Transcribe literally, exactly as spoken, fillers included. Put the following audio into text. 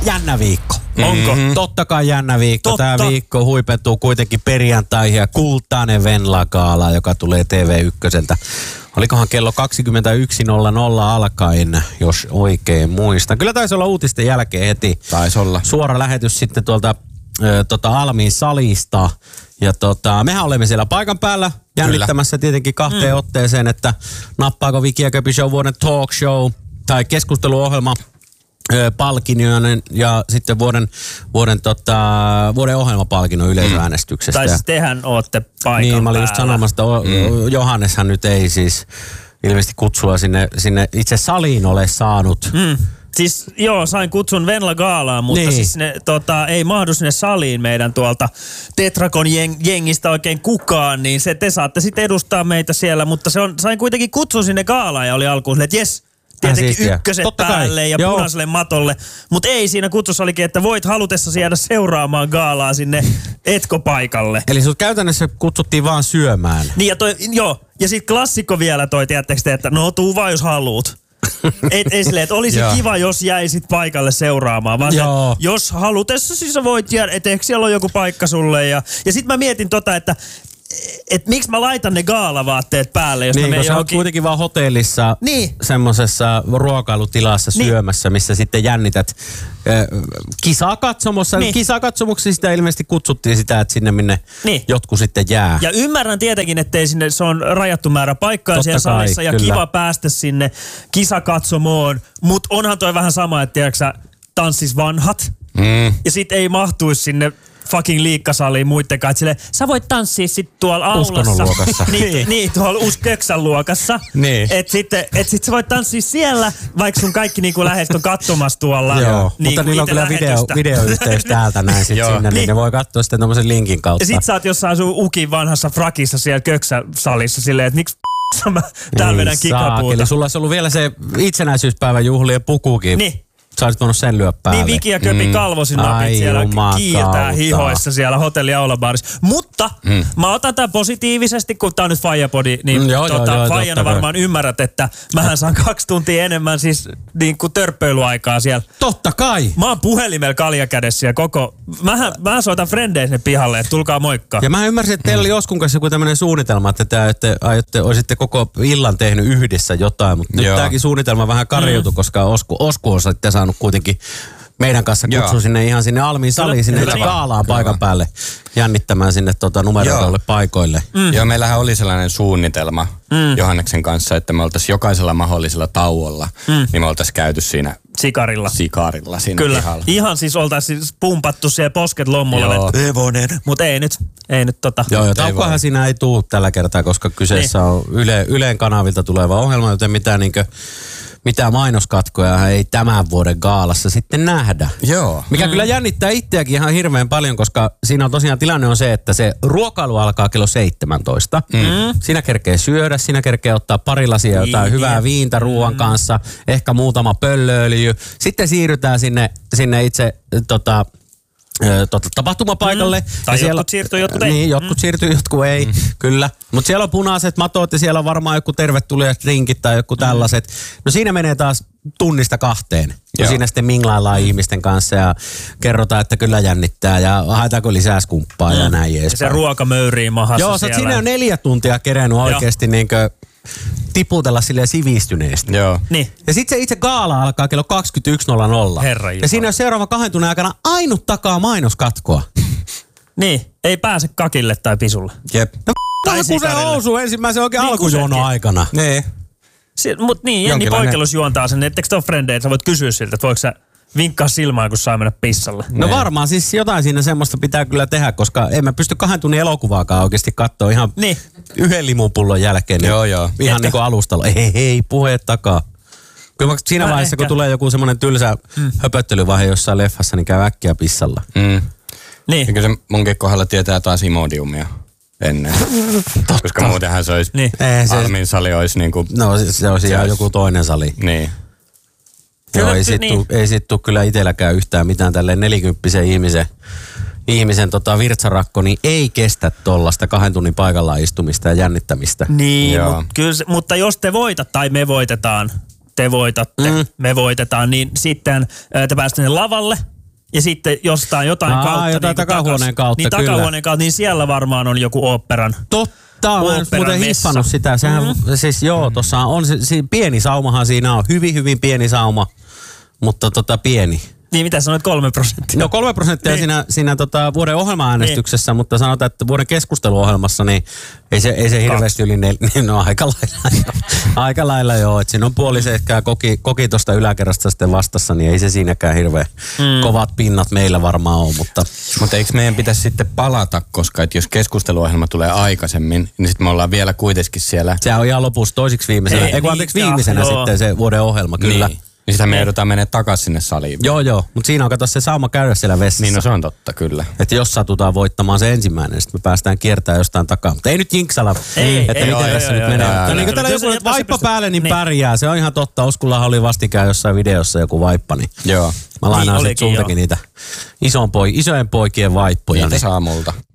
jännä viikko. Onko? Mm-hmm. Totta kai jännä viikko. Totta. Tämä viikko huipentuu kuitenkin perjantaihin ja kultainen Venla-gaala, joka tulee T V ykköseltä. Olikohan kello kaksikymmentäyksi nolla nolla alkaen, jos oikein muistan. Kyllä taisi olla uutisten jälkeen heti. Taisi olla. Suora lähetys sitten tuolta ö, tota Almiin salista. Ja tota, mehän olemme siellä paikan päällä jännittämässä tietenkin kahteen mm. otteeseen, että nappaako Viki ja Köpi Show vuoden talk show tai keskusteluohjelma palkinnon ja sitten vuoden, vuoden, tota, vuoden ohjelmapalkinnon yleisöäänestyksestä. Tai siis tehän ootte paikan Niin, mä olin päällä. just sanomassa, että mm. Johanneshan nyt ei siis ilmeisesti kutsua sinne, sinne itse saliin ole saanut. Mm. Siis joo, sain kutsun Venla-gaalaan, mutta niin. siis ne, tota, ei mahdu sinne saliin meidän tuolta Tetrakon jeng, jengistä oikein kukaan, niin se te saatte sitten edustaa meitä siellä, mutta se on, sain kuitenkin kutsun sinne gaalaan ja oli alkuun silleen, että jes, tietenkin ykköset Totta päälle kai. ja Joo. punaiselle matolle, mutta ei siinä kutsussa olikin, että voit halutessa jäädä seuraamaan gaalaa sinne etkopaikalle. Eli sut käytännössä kutsuttiin vaan syömään. Niin ja toi, joo, ja sit klassikko vielä toi, tiedättekö te, että no tuu vaan jos haluut. ei, ei silleen, että olisi kiva, jos jäisit paikalle seuraamaan, vaan se, jos halutessa siis sä voit jäädä, et ehkä siellä on joku paikka sulle. Ja, ja sit mä mietin tota, että et miksi mä laitan ne gaalavaatteet päälle, jos niin, mä menen johonkin... johonkin... kuitenkin vaan hotellissa niin. semmosessa ruokailutilassa niin. syömässä, missä sitten jännität äh, kisakatsomossa. Niin. Kisakatsomuksessa sitä ilmeisesti kutsuttiin sitä, että sinne minne niin. jotkut sitten jää. Ja ymmärrän tietenkin, ettei sinne, se on rajattu määrä paikkaa Totta siellä salissa kai, ja kyllä. kiva päästä sinne kisakatsomoon, mutta onhan toi vähän sama, että tiedätkö sä, tanssis vanhat mm. ja sit ei mahtuisi sinne fucking liikkasaliin muittenkaan, että silleen, sä voit tanssia sit tuolla aulassa. Uskonnonluokassa. niin, niin, tuolla Usköksän luokassa. niin. Että sitten, et sit sä voit tanssia siellä, vaikka sun kaikki niinku läheiset on katsomassa tuolla. Joo, niin mutta niillä on kyllä video, videoyhteys täältä näin sit sinne, niin. niin ne voi katsoa sitten tommosen linkin kautta. Ja sit sä oot jossain sun ukin vanhassa frakissa siellä Köksän salissa silleen, että miksi mä täällä vedän kikapuuta. Sulla olisi ollut vielä se itsenäisyyspäivän juhlien pukukin. Niin. Sä olisit voinut sen lyö päälle. Niin Viki ja Köpi mm. kalvosin napit siellä kiiltää hihoissa siellä hotelli Aulabaarissa. Mutta mm. mä otan tämän positiivisesti, kun tää on nyt Faijapodi, niin mm, joo, tota, joo, Faijana varmaan ymmärrät, että mähän saan kaksi tuntia enemmän siis niin kuin törppöilyaikaa siellä. Totta kai! Mä oon puhelimella kaljakädessä ja koko... Mähän, mähän soitan frendejä sinne pihalle, että tulkaa moikkaa. Ja mä ymmärsin, että teillä oli Oskun kanssa joku tämmönen suunnitelma, että te aiotte, aiotte, olisitte koko illan tehnyt yhdessä jotain, mutta nyt tääkin suunnitelma vähän karjoutui, mm. koska Osku, Osku on sitten saanut kuitenkin meidän kanssa kutsu sinne ihan sinne Almiin saliin, sinne kyllä, gaalaan kyllä. paikan päälle jännittämään sinne tota numeroille paikoille. Mm. Joo, meillähän oli sellainen suunnitelma mm. Johanneksen kanssa, että me oltaisiin jokaisella mahdollisella tauolla, mm. niin me oltaisiin käyty siinä Sikarilla. Sikarilla siinä Kyllä. pihalla. Ihan siis oltaisiin siis pumpattu siellä posket lommulla. Evonen. Mutta ei nyt. Ei nyt tota. Joo, ja taukohan siinä ei tule tällä kertaa, koska kyseessä niin. on Yle, Ylen kanavilta tuleva ohjelma, joten mitään niinkö... Mitään mainoskatkoja ei tämän vuoden gaalassa sitten nähdä. Joo. Mikä mm. kyllä jännittää itseäkin ihan hirveän paljon, koska siinä on tosiaan tilanne on se, että se ruokailu alkaa kello seitsemäntoista. Mm. Siinä kerkee syödä, siinä kerkee ottaa pari lasia jotain niin. hyvää viintä ruoan mm. kanssa, ehkä muutama pöllööljy. Sitten siirrytään sinne, sinne itse tota, Tota, tapahtumapaikalle. Mm. Tai siellä, jotkut siirtyy, jotkut ei. Niin, jotkut mm. siirtyy, jotkut ei, mm. kyllä. Mutta siellä on punaiset matot ja siellä on varmaan joku tervetulijat rinkit tai joku tällaiset. No siinä menee taas tunnista kahteen. Ja siinä sitten minglaillaan mm. ihmisten kanssa ja kerrotaan, että kyllä jännittää ja haetaanko lisää skumppaa mm. ja näin edespäin. Ja se ruoka möyrii mahassa. Joo, sä oot siinä jo neljä tuntia kerennyt oikeasti niinkö tiputella silleen sivistyneesti. Joo. Niin. Ja sitten se itse gaala alkaa kello kaksikymmentäyksi nolla nolla. Herra ja siinä on seuraava kahden tunnin aikana ainut takaa mainoskatkoa. Niin, ei pääse kakille tai pisulle. Jep. No tai kun se ousuu ensimmäisen oikein niin alkujuonon aikana. Niin. Si- mut niin, Jenni Poikelus juontaa sen. Etteikö te ole frendejä, että sä voit kysyä siltä, että voiko sä vinkkaa silmään, kun saa mennä pissalle? No niin. Varmaan siis jotain siinä semmoista pitää kyllä tehdä, koska en mä pysty kahden tunnin elokuvaakaan oikeasti katsoa ihan niin. yhden limunpullon jälkeen. Niin joo, joo. Ihan niin kuin alustalla. Ei, hei, puheet takaa. Kyllä siinä mä vaiheessa, ehkä. kun tulee joku semmoinen tylsä mm. höpöttelyvaihe jossain leffassa, niin käy äkkiä pissalla. Mm. Niin. Ja kyllä se munkin kohdalla tietää taas Imodiumia ennen. Koska muutenhan se olisi, niin. se, Almin sali olisi niinku... No se, se olisi se ihan olisi... joku toinen sali. Niin. Joo, ei sit niin. tuu kyllä itselläkään yhtään mitään tälleen nelikymppisen ihmisen, ihmisen tota virtsarakko, niin ei kestä tollasta kahden tunnin paikallaan istumista ja jännittämistä. Niin, mut, kyllä, mutta jos te voitat tai me voitetaan, te voitatte, mm. me voitetaan, niin sitten te pääsette lavalle Ja sitten jostain jotain Aa, kautta. jotain niin takahuoneen kautta, niin kyllä. takahuoneen kautta, niin siellä varmaan on joku oopperan. Totta, mä en muuten hiffannut sitä. Sehän, mm-hmm. siis joo, tossa on se, se, pieni saumahan siinä on. Hyvin, hyvin pieni sauma, mutta tota pieni. Niin mitä sanoit, kolme prosenttia? No kolme prosenttia niin. siinä, siinä tota vuoden ohjelma-äänestyksessä, niin. mutta sanotaan, että vuoden keskusteluohjelmassa, niin ei se, ei se hirveästi yli neljä, niin no aika lailla, aika lailla joo. Että siinä on puoli seikkaa koki, koki tuosta yläkerrasta sitten vastassa, niin ei se siinäkään hirveän mm. kovat pinnat meillä varmaan ole. Mutta, mutta eikö meidän pitäisi sitten palata, koska että jos keskusteluohjelma tulee aikaisemmin, niin sitten me ollaan vielä kuitenkin siellä. Se on ihan lopussa toisiksi viimeisenä, ei, ei kun anteeksi niin, viimeisenä joo. sitten se vuoden ohjelma, kyllä. Niin. Niin sitä me joudutaan menemään takaisin sinne saliin. Joo, joo. Mutta siinä on kato se sauma käydä siellä vessassa. Niin, no se on totta, kyllä. Että jos satutaan voittamaan se ensimmäinen, niin sitten me päästään kiertämään jostain takaa. Mutta ei nyt jinksala, ei, että ei, miten joo, tässä joo, nyt joo, menee. joo, Mutta joo, niin kuin täällä joku, että vaippa päälle, niin, niin pärjää. Se on ihan totta. Oskullahan oli vastikään jossain videossa joku vaippa. Niin joo. Mä lainaan niin sitten sultakin niitä ison poi, isojen poikien vaippoja. Niitä niin. saa multa.